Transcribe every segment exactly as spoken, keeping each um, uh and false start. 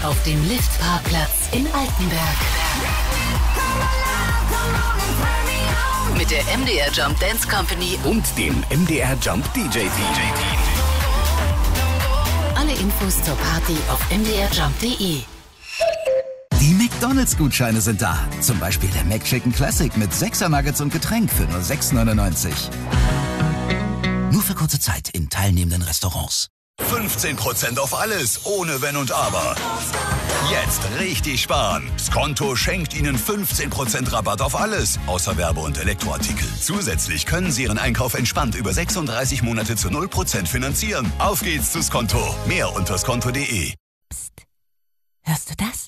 auf dem Liftparkplatz in Altenberg. Mit der M D R Jump Dance Company und dem M D R Jump D J Team. Alle Infos zur Party auf m d r jump punkt d e. Die McDonalds-Gutscheine sind da. Zum Beispiel der McChicken Classic mit sechser Nuggets und Getränk für nur sechs neunundneunzig. Nur für kurze Zeit in teilnehmenden Restaurants. fünfzehn Prozent auf alles, ohne Wenn und Aber. Jetzt richtig sparen. Skonto schenkt Ihnen fünfzehn Prozent Rabatt auf alles, außer Werbe- und Elektroartikel. Zusätzlich können Sie Ihren Einkauf entspannt über sechsunddreißig Monate zu null Prozent finanzieren. Auf geht's zu Skonto. Mehr unter skonto punkt d e. Psst. Hörst du das?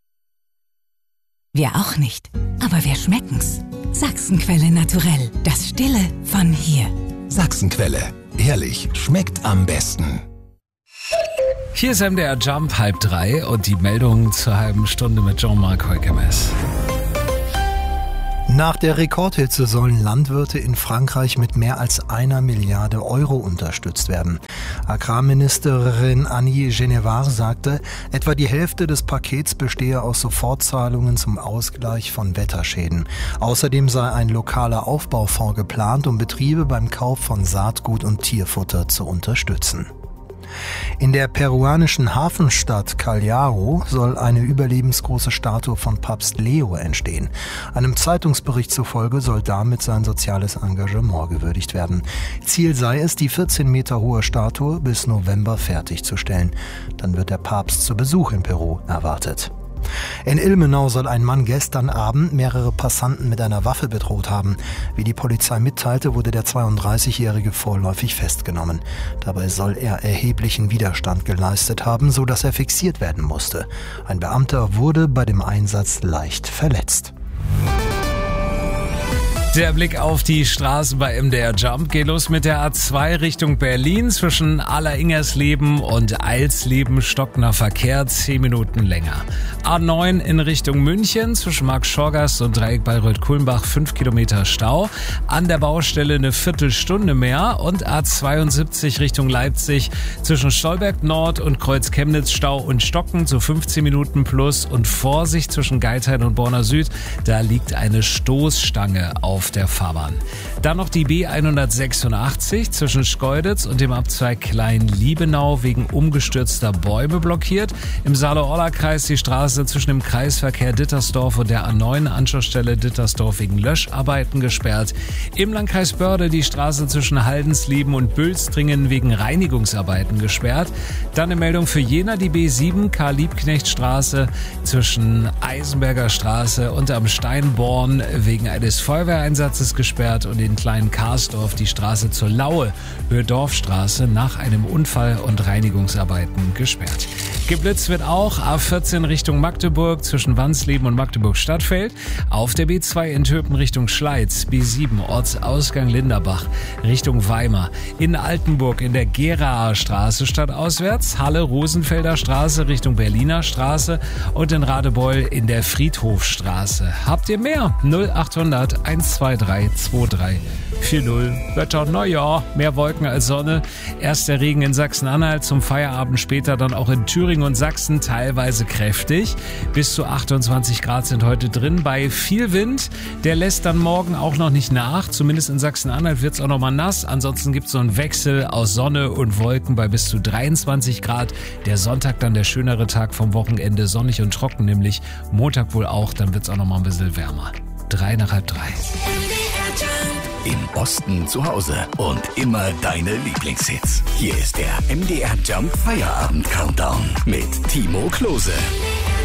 Wir auch nicht, aber wir schmecken's. Sachsenquelle Naturell, das Stille von hier. Sachsenquelle, ehrlich, schmeckt am besten. Hier ist M D R Jump, halb drei und die Meldung zur halben Stunde mit Jean-Marc Heukemes. Nach der Rekordhitze sollen Landwirte in Frankreich mit mehr als einer Milliarde Euro unterstützt werden. Agrarministerin Annie Genevard sagte, etwa die Hälfte des Pakets bestehe aus Sofortzahlungen zum Ausgleich von Wetterschäden. Außerdem sei ein lokaler Aufbaufonds geplant, um Betriebe beim Kauf von Saatgut und Tierfutter zu unterstützen. In der peruanischen Hafenstadt Callao soll eine überlebensgroße Statue von Papst Leo entstehen. Einem Zeitungsbericht zufolge soll damit sein soziales Engagement gewürdigt werden. Ziel sei es, die vierzehn Meter hohe Statue bis November fertigzustellen. Dann wird der Papst zu Besuch in Peru erwartet. In Ilmenau soll ein Mann gestern Abend mehrere Passanten mit einer Waffe bedroht haben. Wie die Polizei mitteilte, wurde der zweiunddreißigjährige vorläufig festgenommen. Dabei soll er erheblichen Widerstand geleistet haben, so dass er fixiert werden musste. Ein Beamter wurde bei dem Einsatz leicht verletzt. Der Blick auf die Straßen bei M D R Jump geht los mit der A zwei Richtung Berlin. Zwischen Aller-Ingersleben und Eilsleben stockender Verkehr, zehn Minuten länger. A neun in Richtung München, zwischen Markt-Schorgast und Dreieck Bayreuth-Kulmbach, fünf Kilometer Stau. An der Baustelle eine Viertelstunde mehr. Und A zweiundsiebzig Richtung Leipzig, zwischen Stolberg Nord und Kreuz Chemnitz, Stau und Stocken, so fünfzehn Minuten plus. Und Vorsicht zwischen Geithain und Borna Süd, da liegt eine Stoßstange auf der Fahrbahn. Dann noch die B hundertsechsundachtzig zwischen Schkeuditz und dem Abzweig Klein-Liebenau wegen umgestürzter Bäume blockiert. Im Saale-Orla-Kreis die Straße zwischen dem Kreisverkehr Dittersdorf und der A neun Anschlussstelle Dittersdorf wegen Löscharbeiten gesperrt. Im Landkreis Börde die Straße zwischen Haldensleben und Bülstringen wegen Reinigungsarbeiten gesperrt. Dann eine Meldung für Jena, die B sieben Karl-Liebknecht-Straße zwischen Eisenberger Straße und am Steinborn wegen eines Feuerwehreinsatzes gesperrt und in Klein-Karsdorf die Straße zur Laue, Höhe Dorfstraße, nach einem Unfall und Reinigungsarbeiten gesperrt. Geblitzt wird auch A vierzehn Richtung Magdeburg zwischen Wansleben und Magdeburg-Stadtfeld. Auf der B zwei in Töpen Richtung Schleiz, B sieben Ortsausgang Linderbach Richtung Weimar. In Altenburg in der Geraer Straße stadtauswärts, Halle-Rosenfelder Straße Richtung Berliner Straße und in Radebeul in der Friedhofstraße. Habt ihr mehr? null achthundert eins zwei drei zwei drei vier null. Wetter, naja, mehr Wolken als Sonne. Erst der Regen in Sachsen-Anhalt, zum Feierabend später dann auch in Thüringen und Sachsen teilweise kräftig. Bis zu achtundzwanzig Grad sind heute drin bei viel Wind. Der lässt dann morgen auch noch nicht nach. Zumindest in Sachsen-Anhalt wird es auch noch mal nass. Ansonsten gibt es so einen Wechsel aus Sonne und Wolken bei bis zu dreiundzwanzig Grad. Der Sonntag dann der schönere Tag vom Wochenende, sonnig und trocken nämlich. Montag wohl auch, dann wird es auch noch mal ein bisschen wärmer. Drei nach halb drei. Im Osten zu Hause und immer deine Lieblingshits. Hier ist der M D R Jump Feierabend Countdown mit Timo Klose.